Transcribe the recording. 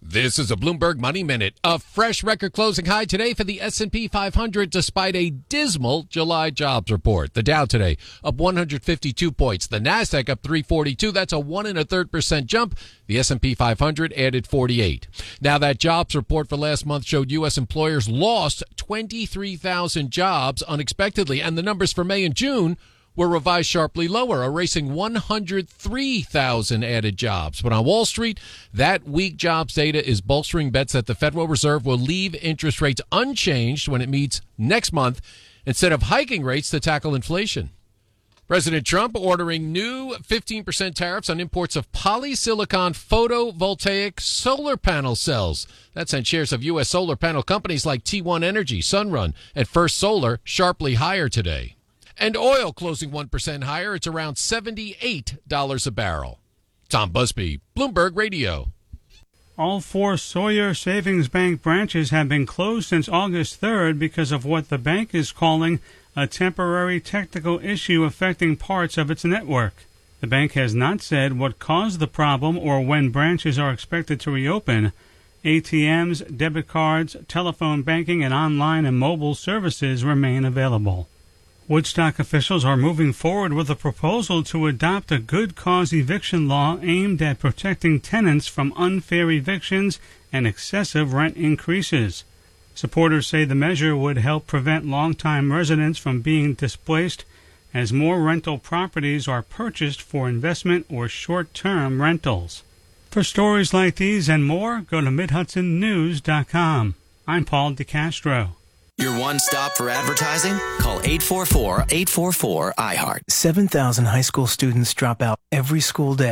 This is a Bloomberg Money Minute. A fresh record closing high today for the S&P 500 despite a dismal July jobs report. The Dow today up 152 points. The Nasdaq up 342. That's a 1 1/3% jump. The S&P 500 added 48. Now that jobs report for last month showed U.S. employers lost 23,000 jobs unexpectedly, and the numbers for May and June were revised sharply lower, erasing 103,000 added jobs. But on Wall Street, that weak jobs data is bolstering bets that the Federal Reserve will leave interest rates unchanged when it meets next month instead of hiking rates to tackle inflation. President Trump ordering new 15% tariffs on imports of polysilicon photovoltaic solar panel cells. That sent shares of U.S. solar panel companies like T1 Energy, Sunrun, and First Solar sharply higher today. And oil closing 1% higher. It's around $78 a barrel. Tom Busby, Bloomberg Radio. All 4 Sawyer Savings Bank branches have been closed since August 3rd because of what the bank is calling a temporary technical issue affecting parts of its network. The bank has not said what caused the problem or when branches are expected to reopen. ATMs, debit cards, telephone banking, and online and mobile services remain available. Woodstock officials are moving forward with a proposal to adopt a good cause eviction law aimed at protecting tenants from unfair evictions and excessive rent increases. Supporters say the measure would help prevent longtime residents from being displaced as more rental properties are purchased for investment or short-term rentals. For stories like these and more, go to MidHudsonNews.com. I'm Paul DeCastro. Your one stop for advertising? Call 844-844-IHEART. 7,000 high school students drop out every school day.